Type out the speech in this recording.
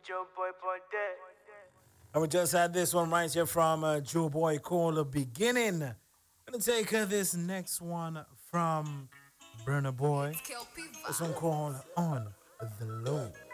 Joe Boy Ponte. And we just had this one right here from Joe Boy called Beginning. Gonna take this next one from Burna Boy. This one called On the Low.